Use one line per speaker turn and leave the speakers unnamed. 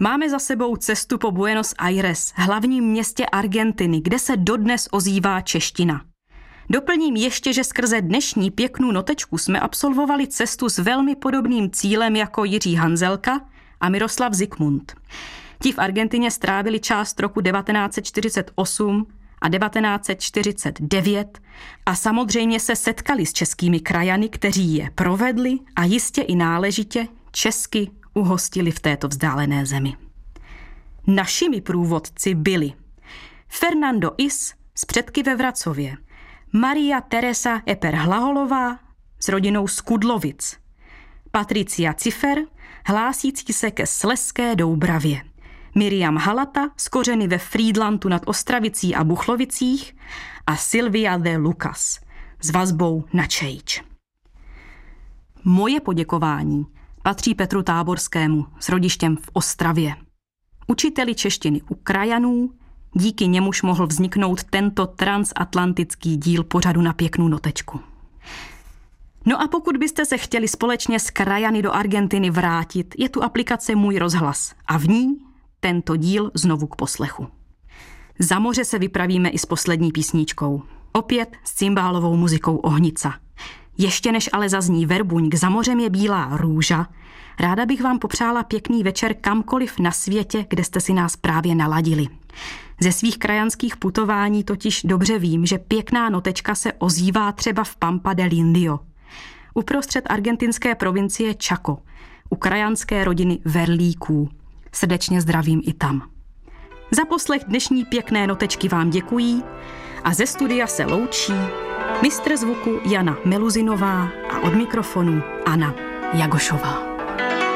Máme za sebou cestu po Buenos Aires, hlavním městě Argentiny, kde se dodnes ozývá čeština. Doplním ještě, že skrze dnešní pěknou notečku jsme absolvovali cestu s velmi podobným cílem jako Jiří Hanzelka a Miroslav Zikmund. Ti v Argentině strávili část roku 1948 a 1949 a samozřejmě se setkali s českými krajany, kteří je provedli a jistě i náležitě česky uhostili v této vzdálené zemi. Našimi průvodci byli Fernando Is z předky ve Vracově, Maria Teresa Eper-Hlaholová s rodinou z Kudlovic, Patricia Cifer, hlásící se ke Slezské Doubravě, Miriam Halata z kořeny ve Frýdlantu nad Ostravicí a Buchlovicích a Silvia de Lucas s vazbou na Čejč. Moje poděkování patří Petru Táborskému s rodištěm v Ostravě, učiteli češtiny u krajanů, díky němuž mohl vzniknout tento transatlantický díl pořadu Na pěknou notečku. No a pokud byste se chtěli společně s krajany do Argentiny vrátit, je tu aplikace Můj rozhlas a v ní tento díl znovu k poslechu. Za moře se vypravíme i s poslední písničkou. Opět s cymbálovou muzikou Ohnica. Ještě než ale zazní Verbuňk Za mořem je bílá růža, ráda bych vám popřála pěkný večer kamkoliv na světě, kde jste si nás právě naladili. Ze svých krajanských putování totiž dobře vím, že pěkná notečka se ozývá třeba v Pampa del Indio, uprostřed argentinské provincie Chaco, u krajanské rodiny Verlíků. Srdečně zdravím i tam. Za poslech dnešní pěkné notečky vám děkují a ze studia se loučí mistr zvuku Jana Meluzinová a od mikrofonu Anna Jagošová.